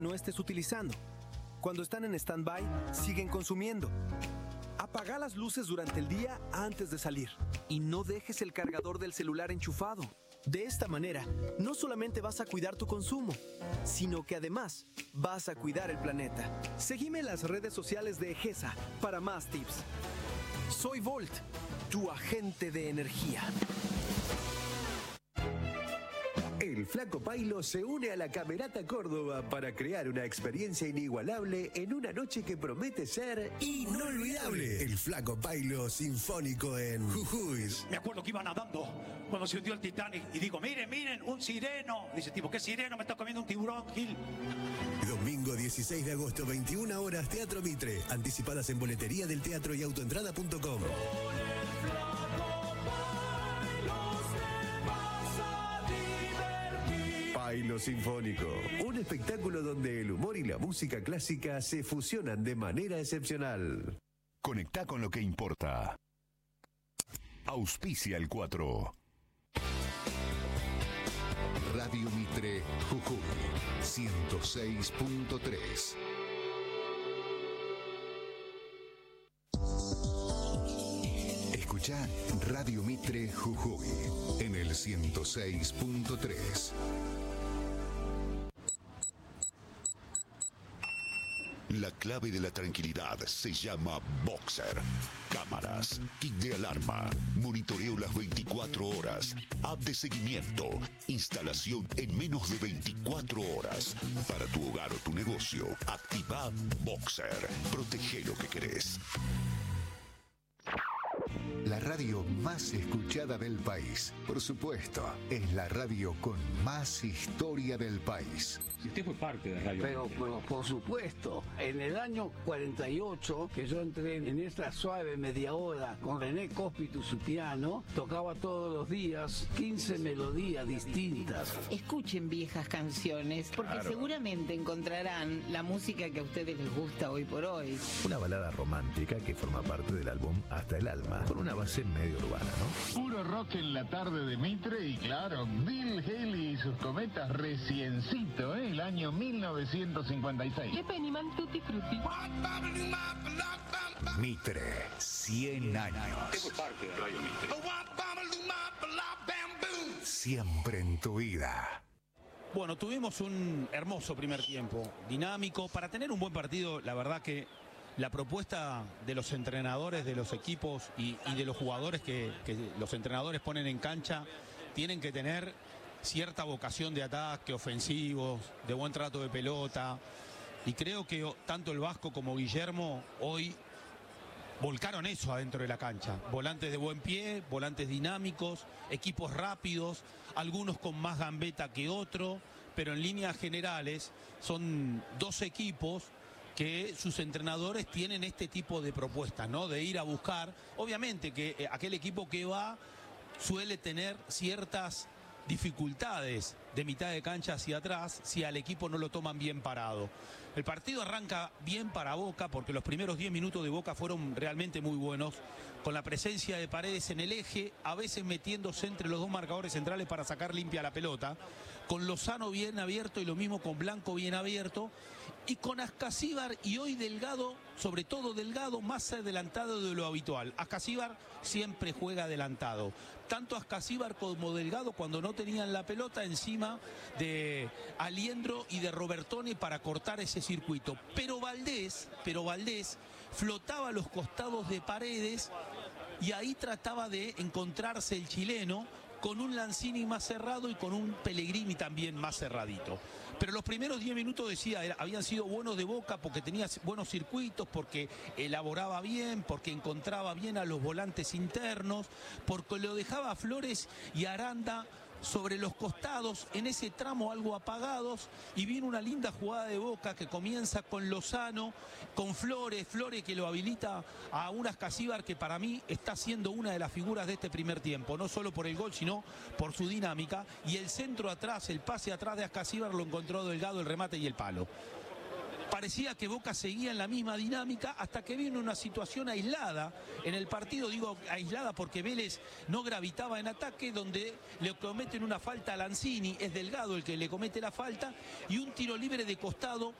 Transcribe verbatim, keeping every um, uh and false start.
no estés utilizando. Cuando están en stand-by, siguen consumiendo. Apaga las luces durante el día antes de salir. Y no dejes el cargador del celular enchufado. De esta manera, no solamente vas a cuidar tu consumo, sino que además vas a cuidar el planeta. Seguime en las redes sociales de Egesa para más tips. Soy Volt, tu agente de energía. El Flaco Pailo se une a la Camerata Córdoba para crear una experiencia inigualable en una noche que promete ser inolvidable. El Flaco Pailo sinfónico en Jujuy. Me acuerdo que iba nadando cuando se hundió el Titanic y digo, miren, miren, un sireno. Dice tipo, ¿qué sireno? Me está comiendo un tiburón, Gil. Domingo dieciséis de agosto, veintiuna horas, Teatro Mitre. Anticipadas en boletería del teatro y autoentrada punto com. Pailo Sinfónico, un espectáculo donde el humor y la música clásica se fusionan de manera excepcional. Conectá con lo que importa. Auspicia el cuatro. Radio Mitre, Jujuy, ciento seis punto tres. Escuchá Radio Mitre, Jujuy, en el ciento seis punto tres. La clave de la tranquilidad se llama Boxer. Cámaras, kit de alarma, monitoreo las veinticuatro horas, app de seguimiento, instalación en menos de veinticuatro horas. Para tu hogar o tu negocio, activa Boxer. Protege lo que querés. La radio más escuchada del país. Por supuesto, es la radio con más historia del país. Y usted fue parte de Radio Pero, pero por supuesto, en el año cuarenta y ocho, que yo entré en esta suave media hora con René Cóspito su piano, tocaba todos los días quince melodías distintas. Escuchen viejas canciones, porque Claro. seguramente encontrarán la música que a ustedes les gusta hoy por hoy. Una balada romántica que forma parte del álbum Hasta el Alma, con una base medio urbana, ¿no? Puro rock en la tarde de Mitre y claro, Bill Haley y sus cometas reciencito, ¿eh? El año mil novecientos cincuenta y seis. Tutti Frutti. Mitre, cien años. Usted fue parte de Radio Mitre. Siempre en tu vida. Bueno, tuvimos un hermoso primer tiempo, dinámico. Para tener un buen partido, la verdad que la propuesta de los entrenadores, de los equipos y, y de los jugadores que, que los entrenadores ponen en cancha, tienen que tener cierta vocación de ataque, ofensivos, de buen trato de pelota. Y creo que tanto el Vasco como Guillermo hoy volcaron eso adentro de la cancha. Volantes de buen pie, volantes dinámicos, equipos rápidos, algunos con más gambeta que otro, pero en líneas generales son dos equipos que sus entrenadores tienen este tipo de propuestas, ¿no? De ir a buscar. Obviamente que eh, aquel equipo que va suele tener ciertas dificultades de mitad de cancha hacia atrás si al equipo no lo toman bien parado. El partido arranca bien para Boca porque los primeros diez minutos de Boca fueron realmente muy buenos, con la presencia de Paredes en el eje, a veces metiéndose entre los dos marcadores centrales para sacar limpia la pelota, con Lozano bien abierto y lo mismo con Blanco bien abierto, y con Ascasíbar y hoy Delgado, sobre todo Delgado, más adelantado de lo habitual. Ascasíbar siempre juega adelantado. Tanto Ascasíbar como Delgado, cuando no tenían la pelota, encima de Aliendro y de Robertoni para cortar ese circuito. Pero Valdés, pero Valdés flotaba a los costados de Paredes y ahí trataba de encontrarse el chileno con un Lanzini más cerrado y con un Pellegrini también más cerradito. Pero los primeros diez minutos, decía, era, habían sido buenos de Boca porque tenía buenos circuitos, porque elaboraba bien, porque encontraba bien a los volantes internos, porque lo dejaba a Flores y Aranda sobre los costados, en ese tramo algo apagados, y viene una linda jugada de Boca que comienza con Lozano, con Flores, Flores que lo habilita a un Ascasíbar que para mí está siendo una de las figuras de este primer tiempo, no solo por el gol, sino por su dinámica, y el centro atrás, el pase atrás de Ascasíbar lo encontró Delgado, el remate y el palo. parecía que Boca seguía en la misma dinámica hasta que vino una situación aislada en el partido, digo aislada porque Vélez no gravitaba en ataque, donde le cometen una falta a Lanzini, es Delgado el que le comete la falta, y un tiro libre de costado